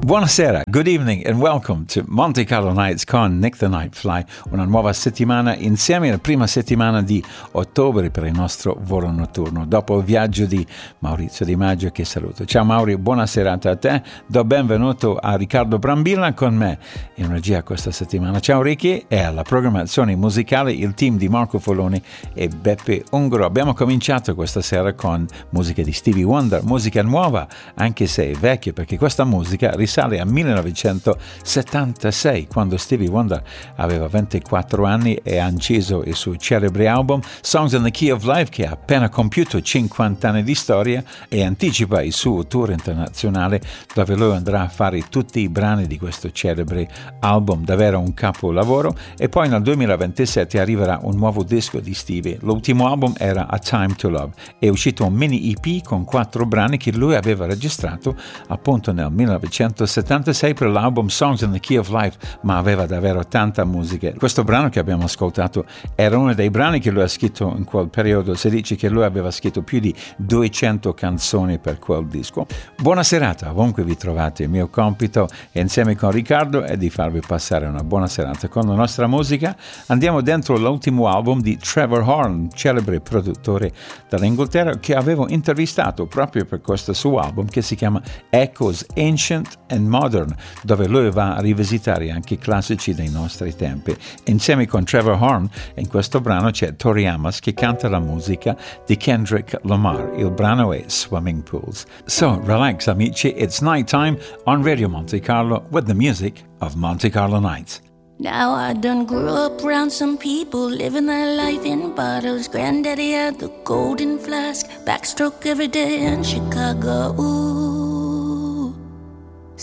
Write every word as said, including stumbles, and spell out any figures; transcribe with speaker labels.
Speaker 1: Buonasera, good evening and welcome to Monte Carlo Nights con Nick the Nightfly, una nuova settimana insieme, la prima settimana di ottobre per il nostro volo notturno. Dopo il viaggio di Maurizio Di Maggio, che saluto. Ciao Mauri, buona serata a te, do benvenuto a Riccardo Brambilla con me in regia questa settimana. Ciao Ricky, e alla programmazione musicale il team di Marco Foloni e Beppe Ungaro. Abbiamo cominciato questa sera con musica di Stevie Wonder, musica nuova, anche se è vecchia, perché questa musica risale al millenovecentosettantasei, quando Stevie Wonder aveva ventiquattro anni e ha inciso il suo celebre album Songs in the Key of Life, che ha appena compiuto cinquanta anni di storia e anticipa il suo tour internazionale, dove lui andrà a fare tutti i brani di questo celebre album, davvero un capolavoro. E poi nel duemilaventisette arriverà un nuovo disco di Stevie. L'ultimo album era A Time to Love, è uscito un mini E P con quattro brani che lui aveva registrato appunto nel millenovecentosettantasei per l'album Songs in the Key of Life, ma aveva davvero tanta musica. Questo brano che abbiamo ascoltato era uno dei brani che lui ha scritto in quel periodo. Si dice che lui aveva scritto più di duecento canzoni per quel disco. Buona serata, ovunque vi trovate. Il mio compito insieme con Riccardo è di farvi passare una buona serata con la nostra musica. Andiamo dentro l'ultimo album di Trevor Horn, celebre produttore dall'Inghilterra, che avevo intervistato proprio per questo suo album che si chiama Echoes Ancient and Modern, dove lui va a rivisitare anche i classici dei nostri tempi. Insieme con Trevor Horn in questo brano c'è Tori Amos che canta la musica di Kendrick Lamar. Il brano è Swimming Pools. So relax amici, it's night time on Radio Monte Carlo with the music of Monte Carlo Nights.
Speaker 2: Now I done grew up around some people living their life in bottles. Granddaddy had the golden flask, backstroke every day in Chicago. Ooh.